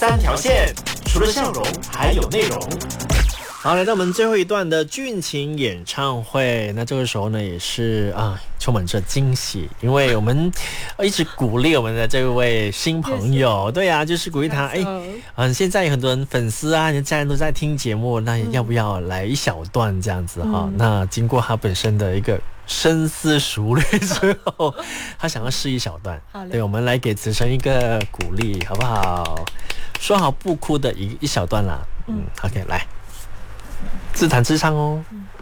三条线，除了笑容还有内容。好，来到我们最后一段的俊琴演唱会，那这个时候呢也是充满着惊喜，因为我们一直鼓励我们的这位新朋友，对啊，就是鼓励他，现在有很多人粉丝啊，你的家人都在听节目，那要不要来一小段这样子哈？那经过他本身的一个深思熟虑之后，他想要试一小段，对，我们来给子晨一个鼓励，好不好？说好不哭的一小段啦，OK， 来。自弹自唱哦。